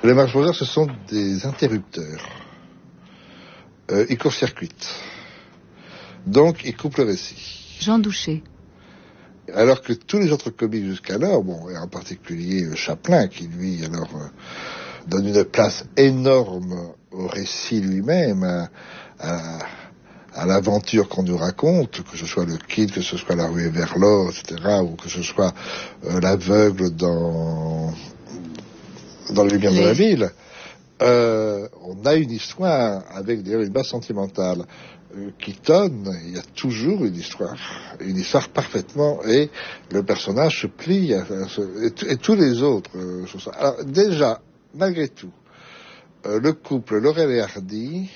Les Marx Brothers, ce sont des interrupteurs. Ils court-circuitent. Donc, ils coupent le récit. Jean Douché. Alors que tous les autres comiques jusqu'alors, bon, et en particulier Chaplin, qui lui, donne une place énorme au récit lui-même, à l'aventure qu'on nous raconte, que ce soit le Kid, que ce soit la ruée vers l'or, etc., ou que ce soit l'aveugle dans les lumières de la ville. On a une histoire avec d'ailleurs une base sentimentale. Keaton, il y a toujours une histoire parfaitement, et le personnage se plie et tous les autres. Alors déjà, malgré tout, le couple Laurel et Hardy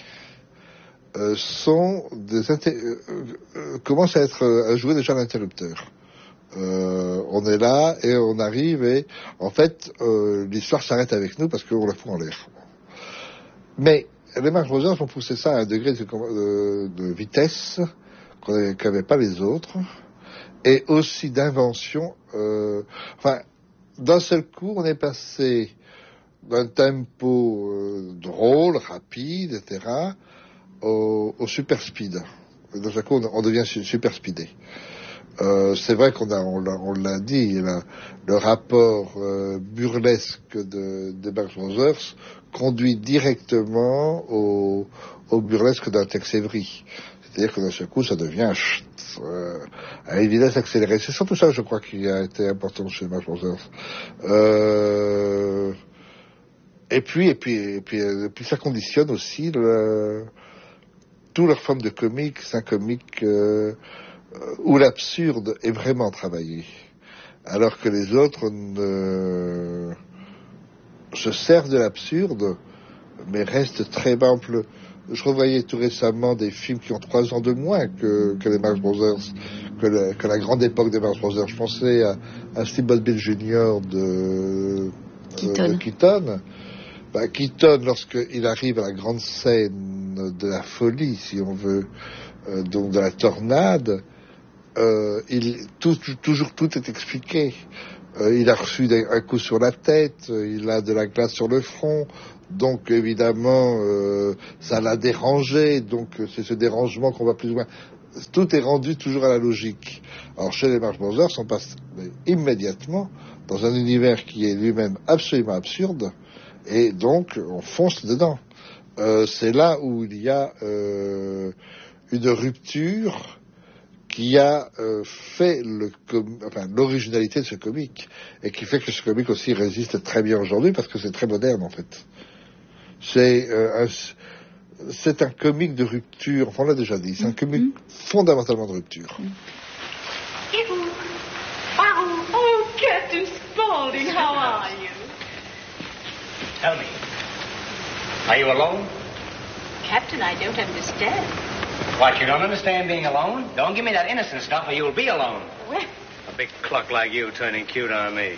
commencent à jouer déjà l'interrupteur. On est là et on arrive et en fait l'histoire s'arrête avec nous parce qu'on la fout en l'air. Mais les Marx Brothers ont poussé ça à un degré de vitesse qu'avaient pas les autres, et aussi d'invention. D'un seul coup, on est passé d'un tempo drôle, rapide, etc., au super speed. D'un seul coup, on devient super speedé. C'est vrai on l'a dit, le rapport burlesque des Marx Brothers conduit directement au burlesque d'un Tex Avery. C'est-à-dire que d'un seul coup, ça devient à une vitesse accélérée. C'est surtout ça, je crois, qui a été important chez les Marx Brothers. Et puis, ça conditionne aussi toute leur forme de comique. C'est un comique où l'absurde est vraiment travaillé, alors que les autres se servent de l'absurde, mais restent très amples. Je revoyais tout récemment des films qui ont 3 ans de moins que les Marx Brothers, que la grande époque des Marx Brothers. Je pensais à Steamboat Bill Jr. de Keaton. Keaton, lorsqu'il arrive à la grande scène de la folie, si on veut, donc de la tornade, toujours tout est expliqué. Il a reçu un coup sur la tête, il a de la glace sur le front, donc évidemment ça l'a dérangé, donc c'est ce dérangement qu'on va plus ou moins. Tout est rendu toujours à la logique. Alors chez les Marx Brothers, on passe immédiatement dans un univers qui est lui-même absolument absurde, et donc on fonce dedans. C'est là où il y a une rupture qui a fait l'originalité de ce comique, et qui fait que ce comique aussi résiste très bien aujourd'hui, parce que c'est très moderne en fait. C'est un comique de rupture, enfin on l'a déjà dit, c'est un comique fondamentalement de rupture. Oh, Captain Spaulding, how are you? Tell me, are you alone? Captain, I don't understand. What, you don't understand being alone? Don't give me that innocent stuff or you'll be alone. Well... A big cluck like you turning cute on me.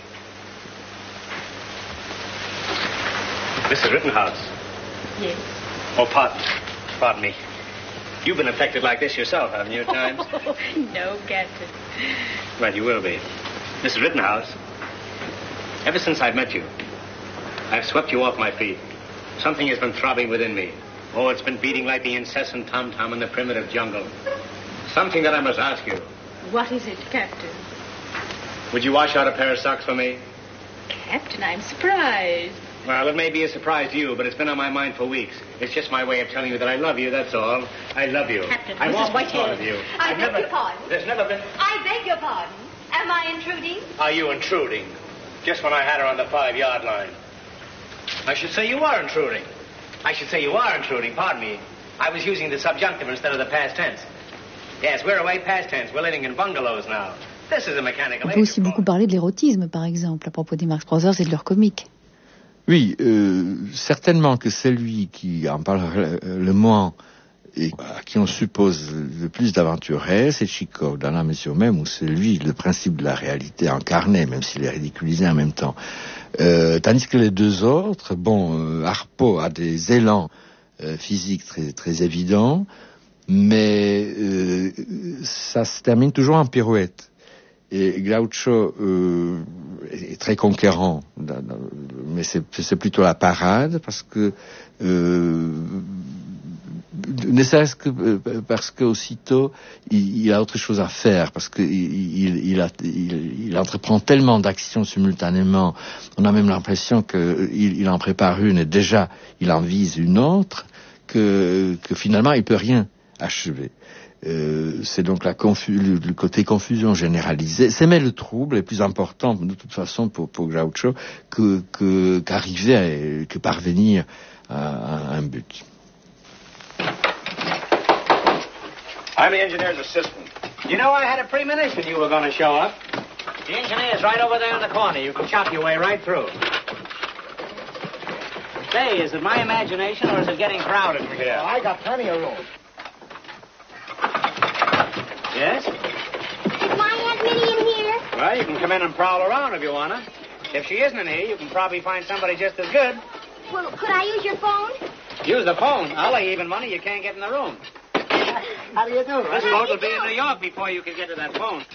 Mrs. Rittenhouse. Yes? Oh, pardon me. You've been affected like this yourself, haven't you, at times? Oh, no, Captain. Well, you will be. Mrs. Rittenhouse, ever since I've met you, I've swept you off my feet. Something has been throbbing within me. Oh, it's been beating like the incessant tom-tom in the primitive jungle. Something that I must ask you. What is it, Captain? Would you wash out a pair of socks for me? Captain, I'm surprised. Well, it may be a surprise to you, but it's been on my mind for weeks. It's just my way of telling you that I love you, that's all. I love you. Captain, I'm Mrs. Whitehead. of you. I beg your pardon. There's never been... I beg your pardon. Am I intruding? Are you intruding? Just when I had her on the 5-yard line. I should say you are intruding. Pardon me. I was using the subjunctive instead of the past tense. Yes, we're away past tense. We're living in bungalows now. This is a mechanical... On peut aussi beaucoup parler de l'érotisme, par exemple, à propos des Marx Brothers et de leur comique. Oui, certainement que celui qui en parle le moins et à qui on suppose le plus d'aventureux, c'est Tchekhov, dans la mesure même où c'est lui le principe de la réalité incarné, même s'il est ridiculisé en même temps. Tandis que les deux autres, Harpo a des élans physiques très, très évidents, mais ça se termine toujours en pirouette. Et Groucho est très conquérant, mais c'est plutôt la parade, parce que ne serait-ce que parce qu'aussitôt il a autre chose à faire, parce que il entreprend tellement d'actions simultanément, on a même l'impression qu'il en prépare une et déjà il en vise une autre, que finalement il peut rien achever. C'est donc le côté confusion généralisée. Mais le trouble est plus important de toute façon pour Groucho qu'arriver que parvenir à un but. I'm the engineer's assistant. You know, I had a premonition you were going to show up. The engineer's right over there in the corner. You can chop your way right through. Say, is it my imagination or is it getting crowded in here? I got plenty of room. Yes? Is my Aunt Minnie in here? Well, you can come in and prowl around if you want to. If she isn't in here, you can probably find somebody just as good. Well, could I use your phone? Use the phone. I'll lay even money you can't get in the room. How do you do? This boat will be in New York before you can get to that phone.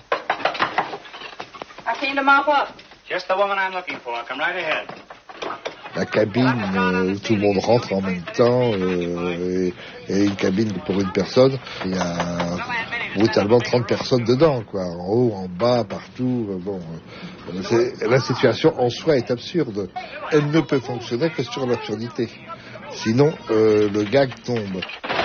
I came to mop up. Just the woman I'm looking for. Come right ahead. La cabine où tout le monde rentre en même temps et une cabine pour une personne. Il y a brutalement 30 personnes dedans, quoi, en haut, en bas, partout. Bon, la situation en soi est absurde. Elle ne peut fonctionner que sur l'absurdité. Sinon, le gag tombe.